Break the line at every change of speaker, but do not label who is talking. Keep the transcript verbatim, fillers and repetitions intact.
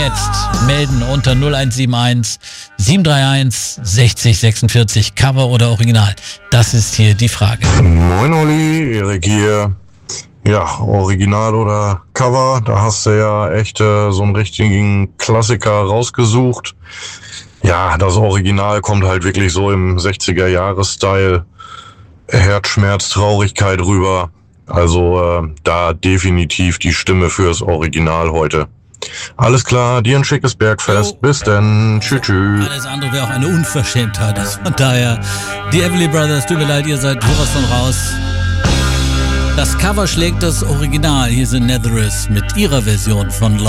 jetzt melden unter null eins sieben eins sieben drei eins sechzig sechsundvierzig. Cover oder Original? Das ist hier die Frage.
Moin Olli, Erik hier. Ja, Original oder Cover, da hast du ja echt äh, so einen richtigen Klassiker rausgesucht. Ja, das Original kommt halt wirklich so im sechziger-Jahres-Style, Herzschmerz, Traurigkeit rüber. Also äh, da definitiv die Stimme fürs Original heute. Alles klar, dir ein schickes Bergfest. Jo. Bis denn. Tschüss, tschüss.
Alles andere wäre auch eine Unverschämtheit. Also von daher, die Everly Brothers, tut mir leid, ihr seid sowas von raus. Das Cover schlägt das Original. Hier sind Netherist mit ihrer Version von Love.